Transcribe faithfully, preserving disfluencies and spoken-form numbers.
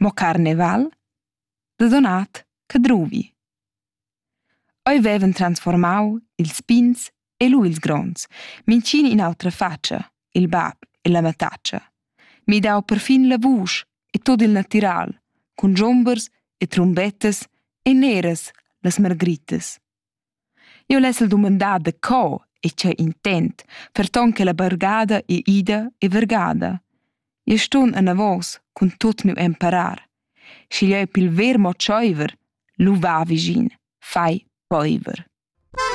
Mo carneval? Da donat che druvi. Oi vevan transformau ils pins e lu ils gronds, mintgin in autra fatscha, il bab e la matatscha. Mi dau perfin la vusch e tut il natural, cun dschumbers e trumbettas e neras las margritas. Io lessel dumandar da co e tgei intent, ferton che la bargada è ida e vargada. Io stun anavos cun tut miu emparar. Schigliei pil ver mo tscheiver, lu va vischin, fai poiver.